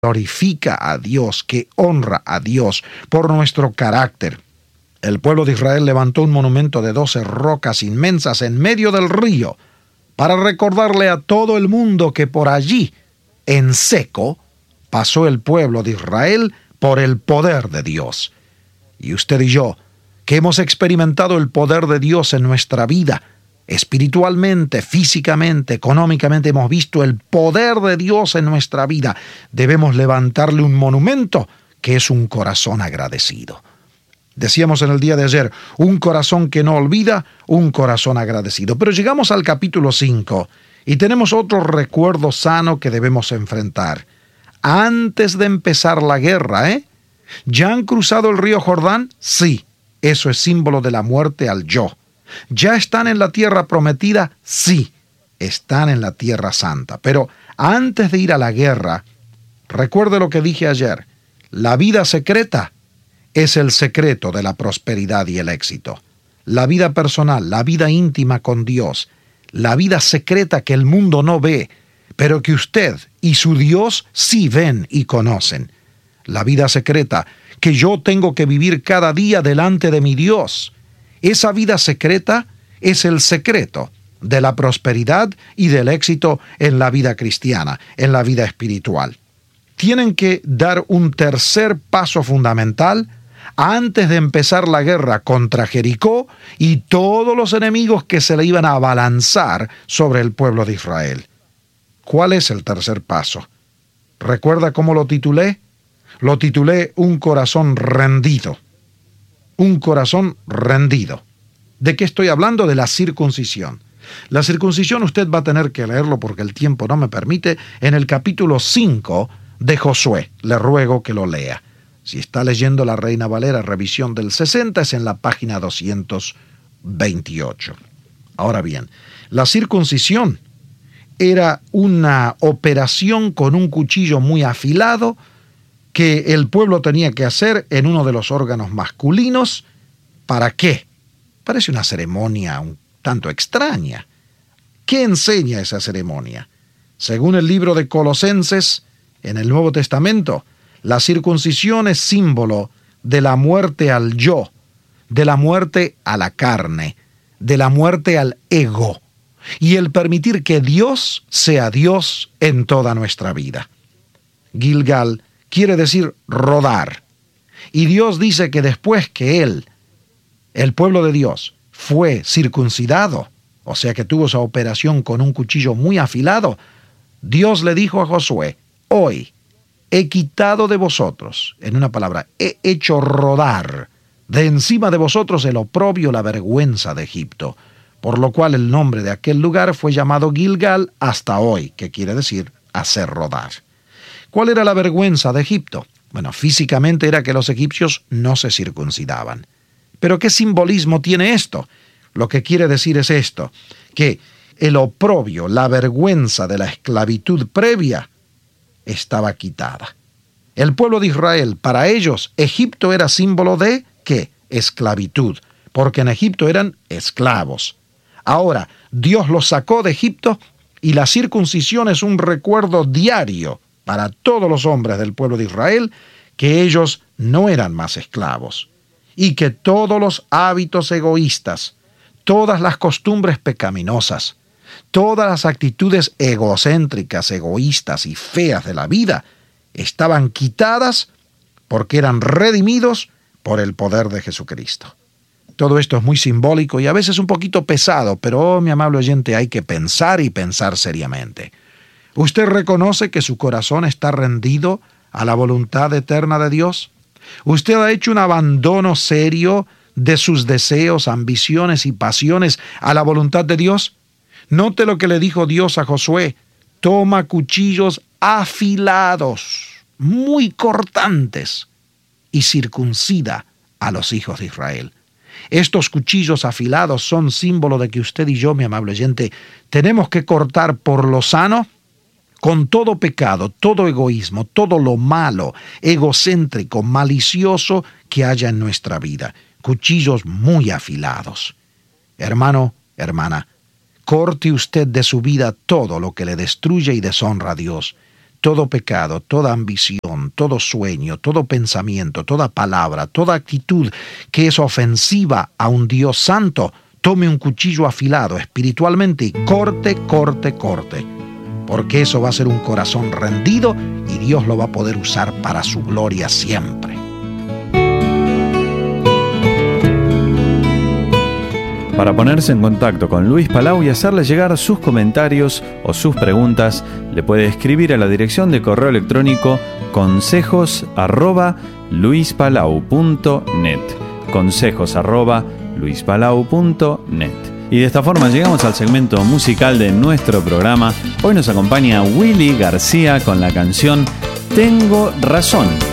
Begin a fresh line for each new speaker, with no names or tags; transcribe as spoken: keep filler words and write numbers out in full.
glorifica a Dios, que honra a Dios por nuestro carácter. El pueblo de Israel levantó un monumento de doce rocas inmensas en medio del río para recordarle a todo el mundo que por allí, en seco, pasó el pueblo de Israel por el poder de Dios. Y usted y yo, que hemos experimentado el poder de Dios en nuestra vida, espiritualmente, físicamente, económicamente, hemos visto el poder de Dios en nuestra vida, debemos levantarle un monumento que es un corazón agradecido. Decíamos en el día de ayer, un corazón que no olvida, un corazón agradecido. Pero llegamos al capítulo cinco y tenemos otro recuerdo sano que debemos enfrentar. Antes de empezar la guerra, ¿eh? ¿Ya han cruzado el río Jordán? Sí, eso es símbolo de la muerte al yo. ¿Ya están en la tierra prometida? Sí, están en la tierra santa. Pero antes de ir a la guerra, recuerde lo que dije ayer, la vida secreta es el secreto de la prosperidad y el éxito. La vida personal, la vida íntima con Dios, la vida secreta que el mundo no ve, pero que usted y su Dios sí ven y conocen. La vida secreta que yo tengo que vivir cada día delante de mi Dios. Esa vida secreta es el secreto de la prosperidad y del éxito en la vida cristiana, en la vida espiritual. Tienen que dar un tercer paso fundamental antes de empezar la guerra contra Jericó y todos los enemigos que se le iban a abalanzar sobre el pueblo de Israel. ¿Cuál es el tercer paso? ¿Recuerda cómo lo titulé? Lo titulé Un corazón rendido. Un corazón rendido. ¿De qué estoy hablando? De la circuncisión. La circuncisión usted va a tener que leerlo porque el tiempo no me permite en el capítulo cinco de Josué. Le ruego que lo lea. Si está leyendo la Reina Valera, revisión del sesenta, es en la página doscientos veintiocho. Ahora bien, la circuncisión era una operación con un cuchillo muy afilado que el pueblo tenía que hacer en uno de los órganos masculinos. ¿Para qué? Parece una ceremonia un tanto extraña. ¿Qué enseña esa ceremonia? Según el libro de Colosenses, en el Nuevo Testamento, la circuncisión es símbolo de la muerte al yo, de la muerte a la carne, de la muerte al ego, y el permitir que Dios sea Dios en toda nuestra vida. Gilgal quiere decir rodar, y Dios dice que después que Él, el pueblo de Dios, fue circuncidado, o sea que tuvo esa operación con un cuchillo muy afilado, Dios le dijo a Josué, hoy he quitado de vosotros, en una palabra, he hecho rodar de encima de vosotros el oprobio, la vergüenza de Egipto, por lo cual el nombre de aquel lugar fue llamado Gilgal hasta hoy, que quiere decir hacer rodar. ¿Cuál era la vergüenza de Egipto? Bueno, físicamente era que los egipcios no se circuncidaban. ¿Pero qué simbolismo tiene esto? Lo que quiere decir es esto, que el oprobio, la vergüenza de la esclavitud previa, estaba quitada. El pueblo de Israel, para ellos, Egipto era símbolo de, ¿qué? Esclavitud, porque en Egipto eran esclavos. Ahora, Dios los sacó de Egipto y la circuncisión es un recuerdo diario para todos los hombres del pueblo de Israel que ellos no eran más esclavos y que todos los hábitos egoístas, todas las costumbres pecaminosas, todas las actitudes egocéntricas, egoístas y feas de la vida estaban quitadas porque eran redimidos por el poder de Jesucristo. Todo esto es muy simbólico y a veces un poquito pesado, pero, oh, mi amable oyente, hay que pensar y pensar seriamente. ¿Usted reconoce que su corazón está rendido a la voluntad eterna de Dios? ¿Usted ha hecho un abandono serio de sus deseos, ambiciones y pasiones a la voluntad de Dios? Note lo que le dijo Dios a Josué. Toma cuchillos afilados, muy cortantes, y circuncida a los hijos de Israel. Estos cuchillos afilados son símbolo de que usted y yo, mi amable oyente, tenemos que cortar por lo sano con todo pecado, todo egoísmo, todo lo malo, egocéntrico, malicioso que haya en nuestra vida. Cuchillos muy afilados. Hermano, hermana, corte usted de su vida todo lo que le destruye y deshonra a Dios. todo pecado, toda ambición, todo sueño, todo pensamiento, toda palabra, toda actitud que es ofensiva a un Dios santo, tome un cuchillo afilado espiritualmente y corte, corte, corte. Porque eso va a ser un corazón rendido y Dios lo va a poder usar para su gloria siempre.
Para ponerse en contacto con Luis Palau y hacerle llegar sus comentarios o sus preguntas, le puede escribir a la dirección de correo electrónico consejos arroba luispalau punto net. Consejos arroba luispalau punto net. Y de esta forma llegamos al segmento musical de nuestro programa. Hoy nos acompaña Willy García con la canción Tengo Razón.